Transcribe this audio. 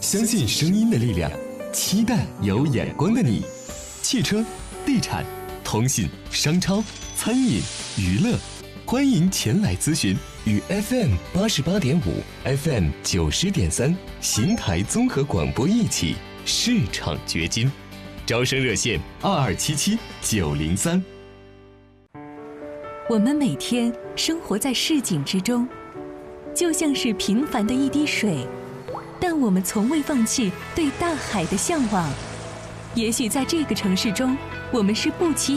相信声音的力量，期待有眼光的你。汽车、地产、通信、商超、餐饮、娱乐，欢迎前来咨询。与 FM88.5、FM90.3邢台综合广播一起市场掘金，招生热线2277-903。 我们每天生活在市井之中，就像是平凡的一滴水，但我们从未放弃对大海的向往。也许在这个城市中，我们是不起